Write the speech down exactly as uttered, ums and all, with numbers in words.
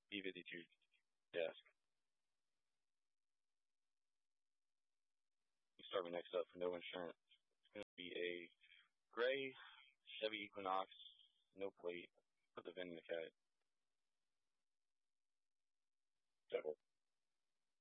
B fifty-two desk. You start me next up for no insurance. It's going to be a gray Chevy Equinox, no plate. Put the VIN in the cat.